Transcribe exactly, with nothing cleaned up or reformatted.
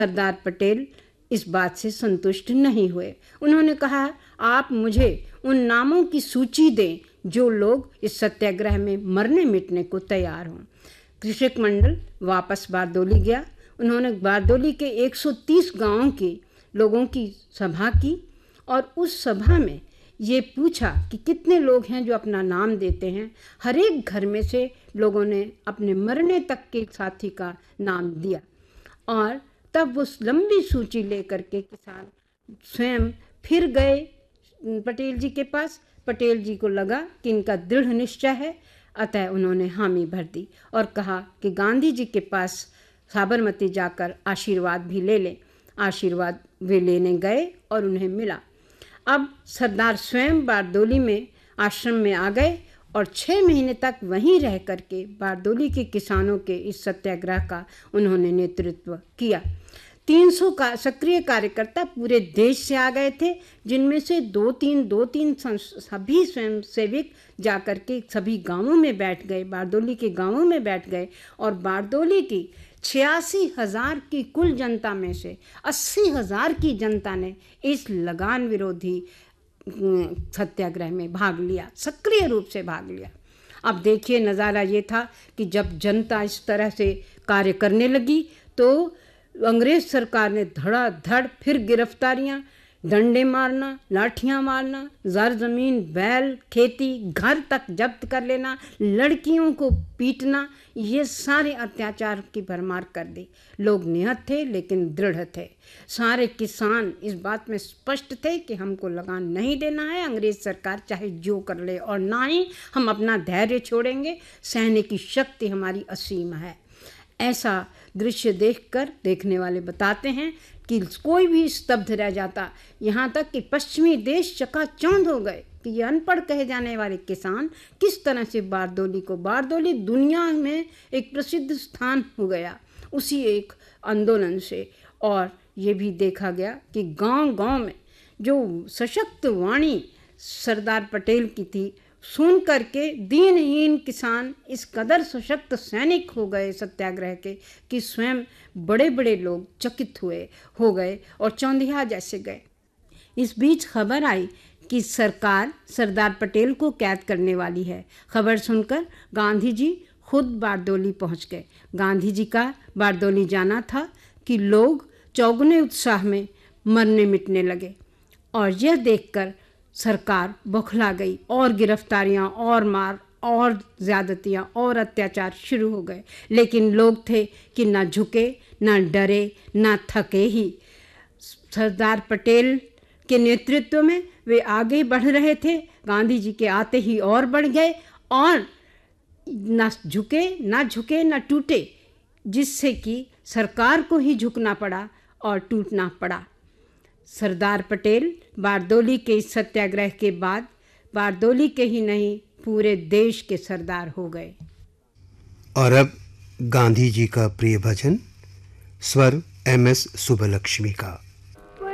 सरदार पटेल इस बात से संतुष्ट नहीं हुए। उन्होंने कहा, आप मुझे उन नामों की सूची दें जो लोग इस सत्याग्रह में मरने मिटने को तैयार हों। कृषक मंडल वापस बारदोली गया। उन्होंने बारदोली के एक सौ तीस गांवों के लोगों की सभा की और उस सभा में ये पूछा कि कितने लोग हैं जो अपना नाम देते हैं। हर एक घर में से लोगों ने अपने मरने तक के साथी का नाम दिया और तब उस लंबी सूची लेकर के किसान स्वयं फिर गए पटेल जी के पास। पटेल जी को लगा कि इनका दृढ़ निश्चय है, अतः उन्होंने हामी भर दी और कहा कि गांधी जी के पास साबरमती जाकर आशीर्वाद भी ले लें। आशीर्वाद वे लेने गए और उन्हें मिला। अब सरदार स्वयं बारदोली में आश्रम में आ गए और छः महीने तक वहीं रह करके बारदोली के किसानों के इस सत्याग्रह का उन्होंने नेतृत्व किया। तीन सौ का सक्रिय कार्यकर्ता पूरे देश से आ गए थे, जिनमें से दो तीन दो तीन सभी स्वयंसेवक जाकर के सभी गांवों में बैठ गए, बारदोली के गांवों में बैठ गए और बारदोली की छियासी हजार की कुल जनता में से अस्सी हजार की जनता ने इस लगान विरोधी सत्याग्रह में भाग लिया, सक्रिय रूप से भाग लिया। अब देखिए, नज़ारा ये था कि जब जनता इस तरह से कार्य करने लगी तो अंग्रेज सरकार ने धड़ाधड़ फिर गिरफ्तारियां, डंडे मारना, लाठियां मारना, ज़र ज़मीन, बैल, खेती, घर तक जब्त कर लेना, लड़कियों को पीटना, ये सारे अत्याचार की भरमार कर दी। लोग निहत थे लेकिन दृढ़ थे। सारे किसान इस बात में स्पष्ट थे कि हमको लगान नहीं देना है, अंग्रेज सरकार चाहे जो कर ले, और ना ही हम अपना धैर्य छोड़ेंगे। सहने की शक्ति हमारी असीम है। ऐसा दृश्य देखकर देखने वाले बताते हैं कि कोई भी स्तब्ध रह जाता, यहाँ तक कि पश्चिमी देश चकाचौंध हो गए कि ये अनपढ़ कहे जाने वाले किसान किस तरह से बारदोली को, बारदोली दुनिया में एक प्रसिद्ध स्थान हो गया उसी एक आंदोलन से। और ये भी देखा गया कि गांव-गांव में जो सशक्त वाणी सरदार पटेल की थी, सुन करके दीनहीन किसान इस कदर सशक्त सैनिक हो गए सत्याग्रह के कि स्वयं बड़े बड़े लोग चकित हुए हो गए और चौंधिया जैसे गए। इस बीच खबर आई कि सरकार सरदार पटेल को कैद करने वाली है। खबर सुनकर गांधी जी खुद बारदोली पहुंच गए। गांधी जी का बारदोली जाना था कि लोग चौगुने उत्साह में मरने मिटने लगे और यह देखकर सरकार बौखला गई और गिरफ्तारियां और मार और ज़्यादतियां और अत्याचार शुरू हो गए। लेकिन लोग थे कि ना झुके, ना डरे, ना थके ही। सरदार पटेल के नेतृत्व में वे आगे बढ़ रहे थे। गांधी जी के आते ही और बढ़ गए और ना झुके ना झुके ना टूटे, जिससे कि सरकार को ही झुकना पड़ा और टूटना पड़ा। सरदार पटेल बारदोली के इस सत्याग्रह के बाद बारदोली के ही नहीं पूरे देश के सरदार हो गए। और अब गांधी जी का प्रिय भजन, स्वर एम एस सुब्बलक्ष्मी का।